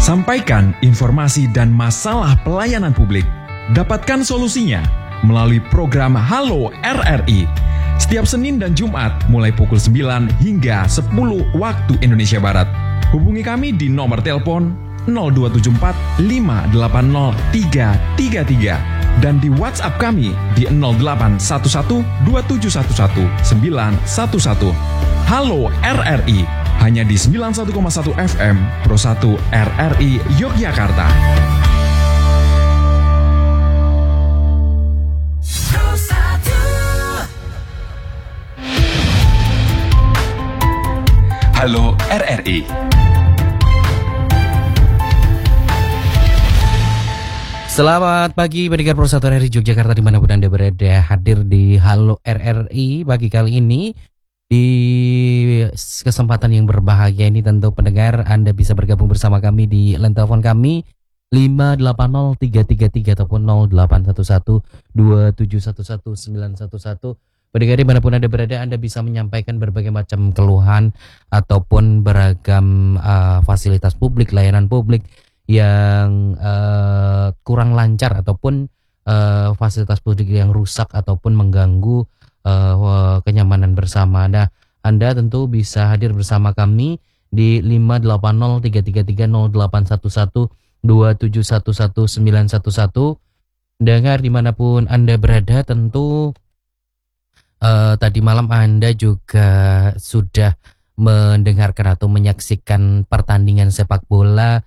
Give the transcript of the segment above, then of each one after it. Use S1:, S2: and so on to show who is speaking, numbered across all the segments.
S1: Sampaikan informasi dan masalah pelayanan publik. Dapatkan solusinya melalui program Halo RRI. Setiap Senin dan Jumat mulai pukul 9 hingga 10 waktu Indonesia Barat. Hubungi kami di nomor telepon 0274 580 333 dan di WhatsApp kami di 0811 2711 911. Halo RRI, hanya di 91,1 FM Pro 1 RRI Yogyakarta.
S2: Halo RRI.
S3: Selamat pagi pendengar Pro 1 RRI Yogyakarta dimanapun Anda berada, hadir di Halo RRI pagi kali ini. Di kesempatan yang berbahagia ini tentu pendengar Anda bisa bergabung bersama kami di line telepon kami 580 333 ataupun 0811 2711 911. Pendengar dimanapun Anda berada, Anda bisa menyampaikan berbagai macam keluhan ataupun beragam fasilitas publik, layanan publik yang kurang lancar ataupun fasilitas publik yang rusak ataupun mengganggu kenyamanan bersama. Nah, Anda tentu bisa hadir bersama kami di 580 333 0811 2711 911. Dengar dimanapun Anda berada, tentu tadi malam Anda juga sudah mendengarkan atau menyaksikan pertandingan sepak bola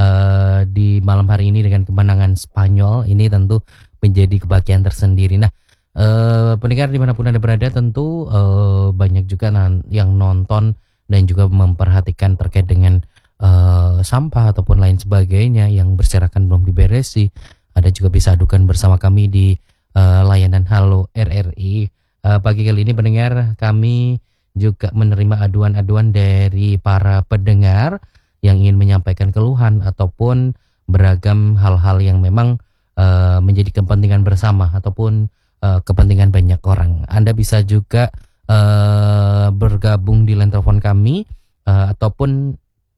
S3: di malam hari ini dengan kemenangan Spanyol. Ini tentu menjadi kebahagiaan tersendiri. Nah, pendengar dimanapun Anda berada, tentu banyak juga yang nonton dan juga memperhatikan terkait dengan sampah ataupun lain sebagainya yang berserakan belum diberesi. Ada juga bisa adukan bersama kami di layanan Halo RRI. Pagi kali ini pendengar, kami juga menerima aduan-aduan dari para pendengar yang ingin menyampaikan keluhan ataupun beragam hal-hal yang memang menjadi kepentingan bersama ataupun kepentingan banyak orang. Anda bisa juga bergabung di line telepon kami ataupun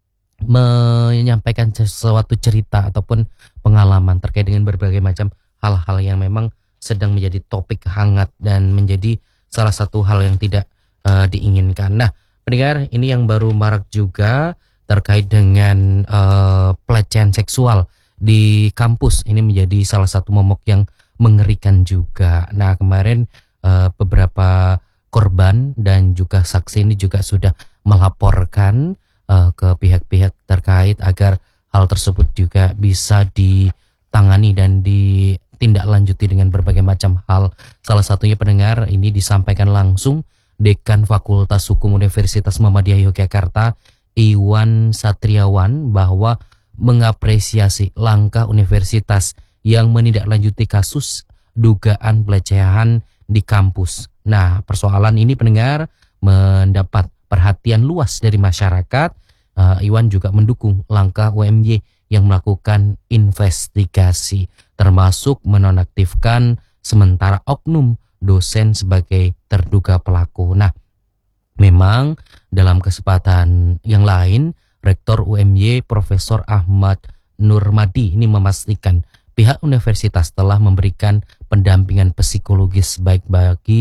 S3: menyampaikan sesuatu cerita ataupun pengalaman terkait dengan berbagai macam hal-hal yang memang sedang menjadi topik hangat dan menjadi salah satu hal yang tidak diinginkan. Nah, pendengar, ini yang baru marak juga terkait dengan pelecehan seksual di kampus. Ini menjadi salah satu momok yang mengerikan juga. Nah, kemarin beberapa korban dan juga saksi ini juga sudah melaporkan ke pihak-pihak terkait agar hal tersebut juga bisa ditangani dan ditindaklanjuti dengan berbagai macam hal. Salah satunya pendengar, ini disampaikan langsung Dekan Fakultas Hukum Universitas Muhammadiyah Yogyakarta, Iwan Satriawan, bahwa mengapresiasi langkah universitas yang menindaklanjuti kasus dugaan pelecehan di kampus. Nah, persoalan ini pendengar mendapat perhatian luas dari masyarakat. Iwan juga mendukung langkah UMY yang melakukan investigasi, termasuk menonaktifkan sementara oknum dosen sebagai terduga pelaku. Nah, memang dalam kesempatan yang lain, Rektor UMY Profesor Ahmad Nurmadi ini memastikan pihak universitas telah memberikan pendampingan psikologis baik bagi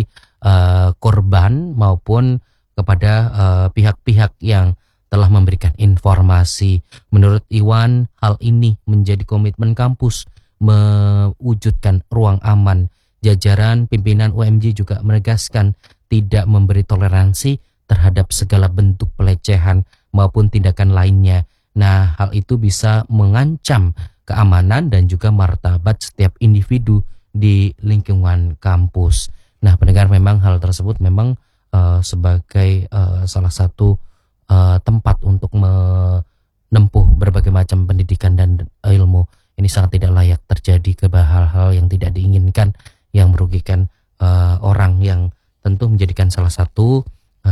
S3: korban maupun kepada pihak-pihak yang telah memberikan informasi. Menurut Iwan, hal ini menjadi komitmen kampus mewujudkan ruang aman. Jajaran pimpinan UMY juga menegaskan tidak memberi toleransi terhadap segala bentuk pelecehan maupun tindakan lainnya. Nah, hal itu bisa mengancam keamanan dan juga martabat setiap individu di lingkungan kampus. Nah, pendengar, memang hal tersebut memang sebagai salah satu tempat untuk menempuh berbagai macam pendidikan dan ilmu. Ini sangat tidak layak terjadi ke hal-hal yang tidak diinginkan, yang merugikan orang, yang tentu menjadikan salah satu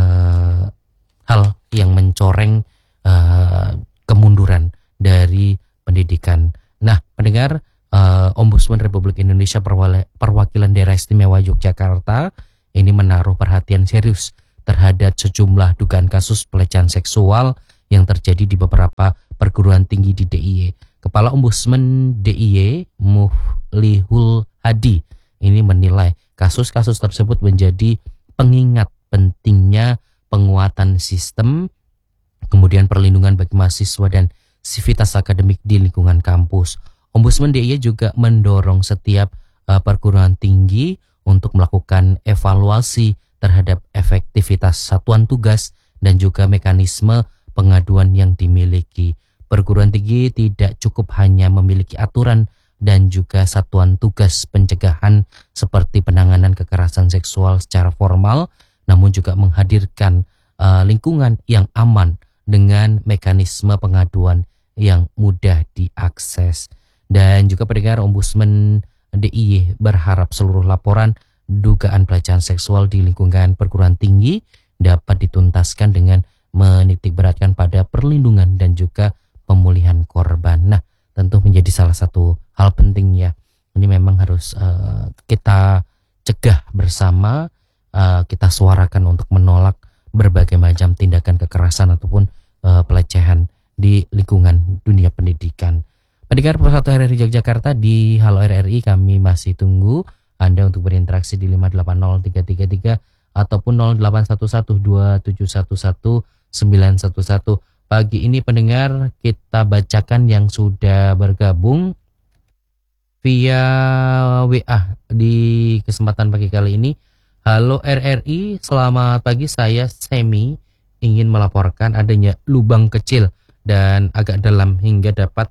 S3: hal yang mencoreng kemunduran dari pendidikan. Nah, pendengar, Ombudsman Republik Indonesia Perwakilan Daerah Istimewa Yogyakarta ini menaruh perhatian serius terhadap sejumlah dugaan kasus pelecehan seksual yang terjadi di beberapa perguruan perguruan tinggi di DIY. Kepala Ombudsman DIY, Muflihul Hadi, ini menilai kasus-kasus tersebut menjadi pengingat pentingnya penguatan sistem, kemudian perlindungan bagi mahasiswa dan sivitas akademik di lingkungan kampus. Ombudsman DIY juga mendorong setiap perguruan tinggi untuk melakukan evaluasi terhadap efektivitas satuan tugas dan juga mekanisme pengaduan yang dimiliki. Perguruan tinggi tidak cukup hanya memiliki aturan dan juga satuan tugas pencegahan seperti penanganan kekerasan seksual secara formal, namun juga menghadirkan lingkungan yang aman dengan mekanisme pengaduan yang mudah diakses. Dan juga pendengar, Ombudsman DIY berharap seluruh laporan dugaan pelecehan seksual di lingkungan perguruan tinggi dapat dituntaskan dengan menitikberatkan pada perlindungan dan juga pemulihan korban. Nah, tentu menjadi salah satu hal penting ya. Ini memang harus kita cegah bersama, kita suarakan untuk menolak berbagai macam tindakan kekerasan ataupun pelecehan di lingkungan dunia pendidikan. Pendengar Persatu RRI Yogyakarta, di Halo RRI kami masih tunggu Anda untuk berinteraksi di 5803333 ataupun 0811271111. Pagi ini pendengar, kita bacakan yang sudah bergabung via WA di kesempatan pagi kali ini. Halo RRI, selamat pagi, saya Semi, ingin melaporkan adanya lubang kecil dan agak dalam hingga dapat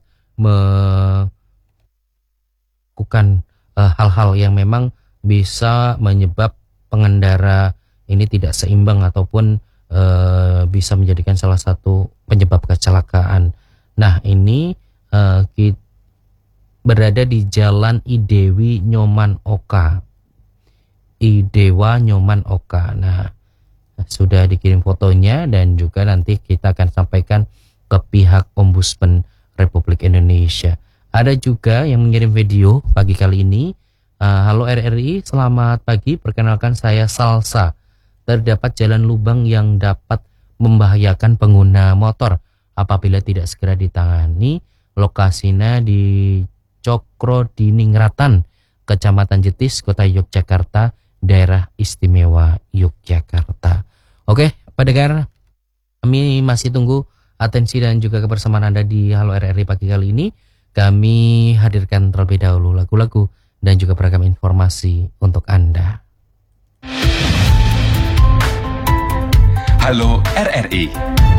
S3: melakukan hal-hal yang memang bisa menyebab pengendara ini tidak seimbang ataupun bisa menjadikan salah satu penyebab kecelakaan. Nah, ini kita berada di Jalan Idewi Nyoman Oka. Idewa Nyoman Oka. Nah, sudah dikirim fotonya dan juga nanti kita akan sampaikan ke pihak Ombudsman Republik Indonesia. Ada juga yang mengirim video pagi kali ini. Halo RRI, selamat pagi. Perkenalkan, saya Salsa. Terdapat jalan lubang yang dapat membahayakan pengguna motor apabila tidak segera ditangani. Lokasinya di Cokro Diningratan, Kecamatan Jetis, Kota Yogyakarta, Daerah Istimewa Yogyakarta. Oke, pendengar, kami masih tunggu atensi dan juga kebersamaan Anda di Halo RRI pagi kali ini. Kami hadirkan terlebih dahulu lagu-lagu dan juga beragam informasi untuk Anda.
S2: Halo RRI.